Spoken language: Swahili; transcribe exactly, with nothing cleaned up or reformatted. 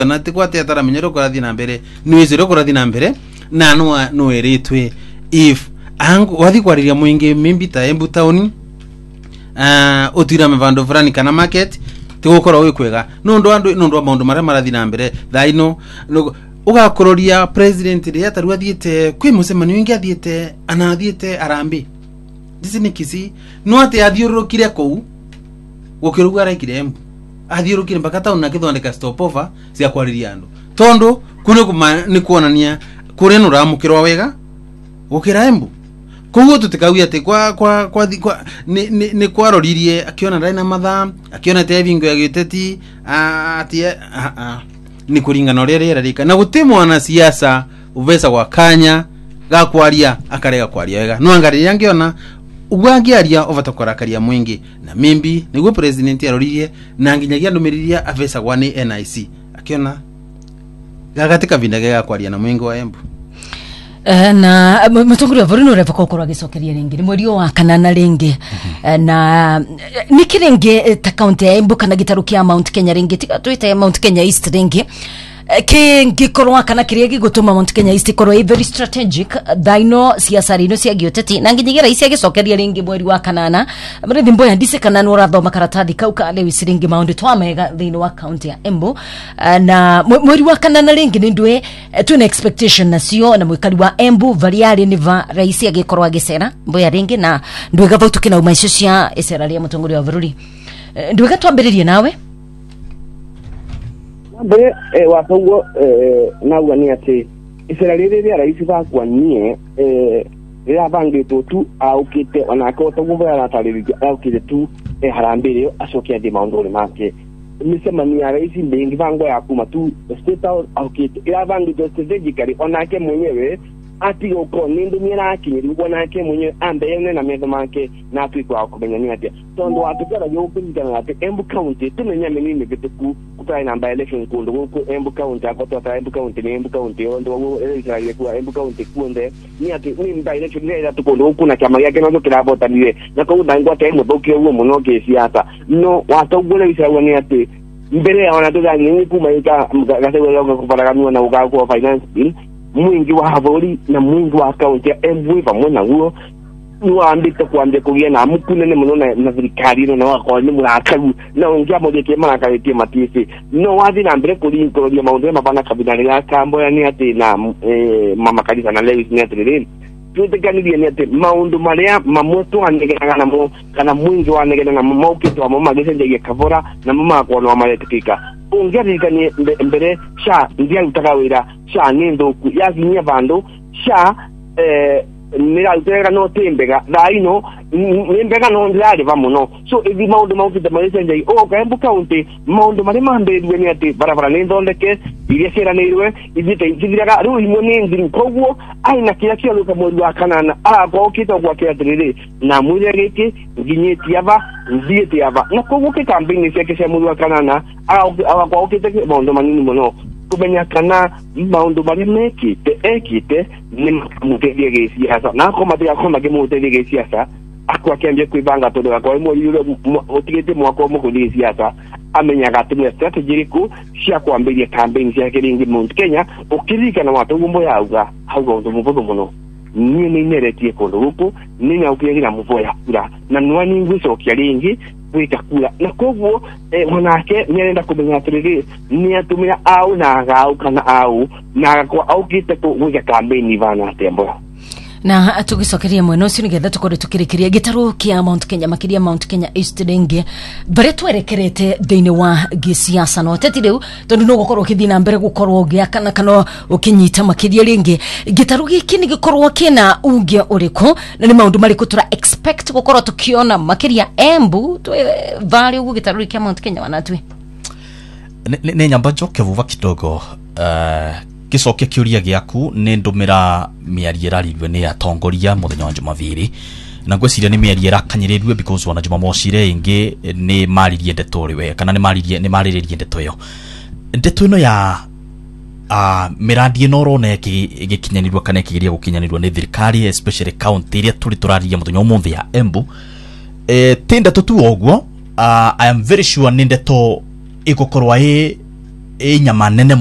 na tikwate atara menyero kurathi na mbere nwizero kurathi na mbere na no no eretwe if angu wathi kwariria mwingi mimbita Embu town uh utira mevando fulani kana market tigukora wikwega no ndo andu no ndo maundu mara marathi na mbere thaino ugakororia president ri ataru athiete kwi musemani wingi athiete ana athiete arambi disi nikisi no ate athiurukire kou gukiruga raikire Embu athiurukire mpaka tauna kithondeka stopover cia kwariria andu tondo kune ni kuonania kure no ramukirwa wega gukira Embu kugo tutikawia ati kwa kwa kwa, kwa ni, ni, ni kwaroririe akiona ndaina matha akiona te bingo ya giteti ati a a ni kuringana uri rira rika na gutimwa na siasa uvesa kwa kanya ga kwaria akarega kwaria wega no angari yangiona ugwangiaria ovatakwarakaria mwingi na mimbi niguo president aroririe na nginyagia ndumiriria avesa kwa ni N I C akiona gagatika vindage ga kwaria na mwingi wa Embu. Uh, na mutongori avori no refa kokoro agicokeria ringi ni mweri wa kanana ringi uh, na uh, nikiringi ta county ya Embu kana gitaru kia Mount Kenya ringi tika twite Mount Kenya East ringi ke gikorwa kana kiria gigutuma Mount Kenya East korwa i very strategic daino siasa rino cia gioteti na nginyigira isi agicokeria ringi mweri wa kanana mre thimbo ya ndise kana no rathoma karatathi kauka le wisiringi maundu twamega thino wa county ya Embu uh, na mweri wa kanana ringi ni ndwe uh, tuna expectation nacio na mwikari wa Embu variari ni va raisi agikorwa gicera mboya ringi na ndwe gavautu kina umaicio cia isera ria mutongori wa bururi uh, ndwe gatwambiririe nawe Be eh wapogo eh na ugani ati isera riri ria raisi ba kwa nie eh ria bangi to tu aukite ona ko to gumba ya taririkia aukite tu eh harambire asokia de maundore make misemani ya raisi mbingi bango ya kuma tu state out aukite ria bangi to strategically ona ke mwenyewe ati uko nindu mira akinyiri ubona ke mwenyewe ambe yene na medo make na twikwa kumenyania ati tondo atukara yo kupinga ati Embu County tumenya menini bituku kutai namba election kundo ku Embu County akoto ata Embu County ni Embu County ondo wo Israel ku Embu County kunde ni ati ni mba election ni ati kundo kuna kama yake no kirabota niwe na ko ndangwa ta Embu bokyo wo muno ke siasa no watogole Israel ni ati mbere ya wanatoka nini kumaika gasewe logo kuparaganwa na ugago finance bill mwingi wa havori na mwingi wa county ya Embu pamwe na huo ni waambite kuambia kugia na mukunene muno na na thirikari no na wako ni murakaru na ongia mode ke mara karetie matisi no wathi na mbere kuri nkoria maundu mabana kabinari ya kambo ya ni ati na eh mama kanisa na Lewis ni ati tuteganirie ni ati maundu maria mamoto anegana na mo kana mwingi wa anegana na maukito wa mama gesenje kavora na mama kwa no amaretika ungerikanie mbere sha ndia utakawira sha nindo yazinya bando sha eh nira utega no tembega daino nembega no ndari vamono so evi maundu maukite maresenje o ka Embu County maundu mari mamberirwe ni ati barabara nindo ndeke iria sera nirwe izite iziraga ru imoni ndiri koguo aina kila kio luka mweri wa kanana a kwa ukita kwa kia tiriri na mwiri giki nginyeti ava nzieti ava na koguo ke campaign cia ke mweri wa kanana a kwa ukita maundu manini muno kumenya kana maundu mari mekite ekite ni muterie ge siasa na ko matia ko mage muterie ge siasa akwa kembye kwibanga todo kwa mweri yule utigete mwako mu kuli siasa amenya gatumia strategy ku cia kwambiria campaign cia kiringi Mount Kenya ukirika na watu gumbo yauga hauga ndo muvudo muno ni ni neretie kondo guku ni nya ukigira muvoya kura na nwani ngwiso kiaringi wita kura na koguo eh, mwanake nienda kumenya atiriri ni atumia au na gau kana au na kwa au kite ku wiga campaign ivana tembo na atugicokeria mweno ucio nigetha tukore tukirikiria gitaru kia Mount Kenya makiria Mount Kenya East ringi bare twerekerete thiini wa gisiasa no teti riu tondu no gukorwo kithina mbere gukorwo gia kana kana ukinyita makiria ringi gitaru giki ni gikorwo kina ungia uriku na ni maundu mariku tura expect gukorwo tukiona makiria Embu twe vale ugu gitaru kia Mount Kenya wanatwi ne nyamba njoke vuva kidogo uh, gicokia kiuria giaku ni ndumira miarie rarirwe ni atongoria muthenya wa Jumapili na ngweciria ni miarie rakanyirirwe because wana Jumamosi re ingi ni maririe ndeto riwe kana ni maririe ni mariririe ndeto yo ndeto ino ya a uh, miradi ino rone gikinyanirwa kana kigiria gukinyanirwa ni thirikari especially county iria turi turariria muthenya umuthi ya Embu eh tinda tutu ogwo uh, I am very sure ni ndeto igukorwa i ĩ nyama nene